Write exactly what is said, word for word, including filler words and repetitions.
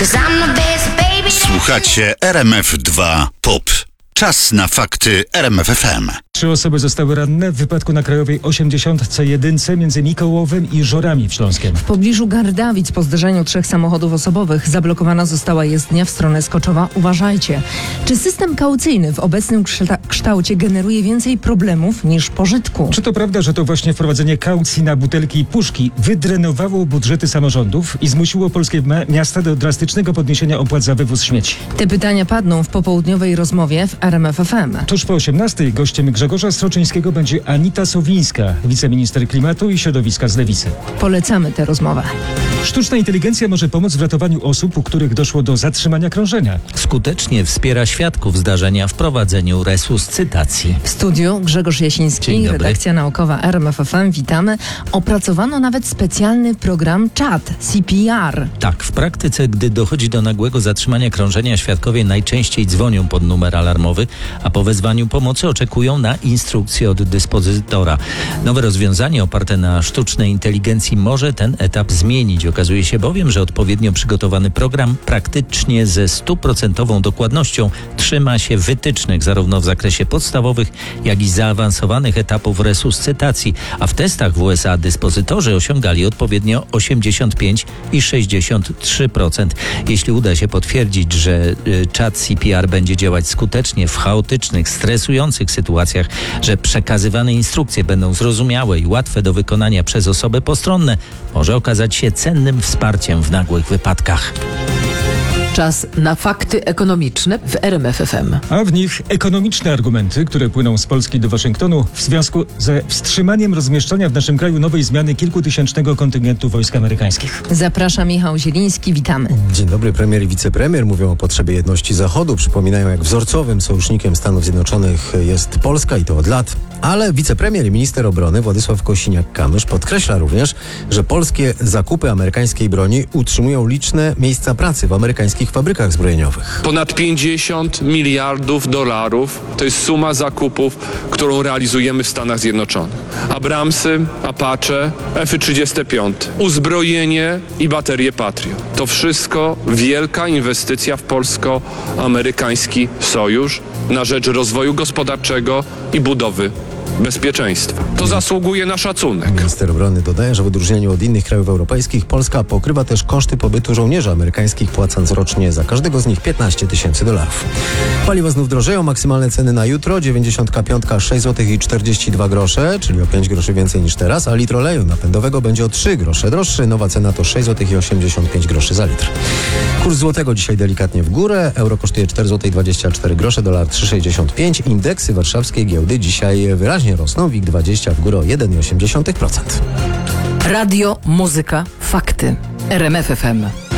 Słuchacie R M F dwa Pop. Czas na fakty R M F F M. Trzy osoby zostały ranne w wypadku na Krajowej osiemdziesiąt jeden między Mikołowem i Żorami w Śląskiem. W pobliżu Gardawic po zderzeniu trzech samochodów osobowych zablokowana została jezdnia w stronę Skoczowa. Uważajcie. Czy system kaucyjny w obecnym kszta- kształcie generuje więcej problemów niż pożytku? Czy to prawda, że to właśnie wprowadzenie kaucji na butelki i puszki wydrenowało budżety samorządów i zmusiło polskie ma- miasta do drastycznego podniesienia opłat za wywóz śmieci? Te pytania padną w popołudniowej rozmowie w R M F F M. Tuż po osiemnastej gościem Grzegorza Sroczyńskiego będzie Anita Sowińska, wiceminister klimatu i środowiska z Lewicy. Polecamy tę rozmowę. Sztuczna inteligencja może pomóc w ratowaniu osób, u których doszło do zatrzymania krążenia. Skutecznie wspiera świadków zdarzenia w prowadzeniu resuscytacji. W studiu Grzegorz Dzień Jasiński, dobry. redakcja naukowa R M F F M. Witamy. Opracowano nawet specjalny program czat, C P R. Tak, w praktyce, gdy dochodzi do nagłego zatrzymania krążenia, świadkowie najczęściej dzwonią pod numer alarmowy, a po wezwaniu pomocy oczekują na instrukcję od dyspozytora. Nowe rozwiązanie oparte na sztucznej inteligencji może ten etap zmienić. Okazuje się bowiem, że odpowiednio przygotowany program praktycznie ze stuprocentową dokładnością trzyma się wytycznych zarówno w zakresie podstawowych, jak i zaawansowanych etapów resuscytacji, a w testach w U S A dyspozytorzy osiągali odpowiednio osiemdziesiąt pięć i sześćdziesiąt trzy procent. Jeśli uda się potwierdzić, że y, czat C P R będzie działać skutecznie w chaotycznych, stresujących sytuacjach, że przekazywane instrukcje będą zrozumiałe i łatwe do wykonania przez osoby postronne, może okazać się cennym wsparciem w nagłych wypadkach. Czas na fakty ekonomiczne w R M F F M. A w nich ekonomiczne argumenty, które płyną z Polski do Waszyngtonu w związku ze wstrzymaniem rozmieszczania w naszym kraju nowej zmiany kilkutysięcznego kontyngentu wojsk amerykańskich. Zaprasza Michał Zieliński. Witamy. Dzień dobry. Premier i wicepremier mówią o potrzebie jedności Zachodu. Przypominają, jak wzorcowym sojusznikiem Stanów Zjednoczonych jest Polska i to od lat. Ale wicepremier i minister obrony Władysław Kosiniak-Kamysz podkreśla również, że polskie zakupy amerykańskiej broni utrzymują liczne miejsca pracy w amerykańskich fabrykach zbrojeniowych. Ponad pięćdziesiąt miliardów dolarów to jest suma zakupów, którą realizujemy w Stanach Zjednoczonych. Abramsy, Apache, F trzydzieści pięć, uzbrojenie i baterie Patriot. To wszystko wielka inwestycja w polsko-amerykański sojusz na rzecz rozwoju gospodarczego i budowy bezpieczeństwa. To zasługuje na szacunek. Minister obrony dodaje, że w odróżnieniu od innych krajów europejskich Polska pokrywa też koszty pobytu żołnierzy amerykańskich, płacąc rocznie za każdego z nich piętnaście tysięcy dolarów. Paliwa znów drożeją. Maksymalne ceny na jutro dziewięćdziesiąt pięć sześć złotych i czterdzieści dwa grosze, czyli o pięć groszy więcej niż teraz, a litr oleju napędowego będzie o trzy grosze droższy. Nowa cena to sześć złotych i osiemdziesiąt pięć groszy za litr. Kurs złotego dzisiaj delikatnie w górę. Euro kosztuje cztery złote i dwadzieścia cztery grosze, dolar trzy sześćdziesiąt pięć. Indeksy warszawskiej giełdy dzisiaj wyraźnie rosną. WIG dwadzieścia w górę o jeden przecinek osiem procent. Radio, muzyka, fakty. R M F F M.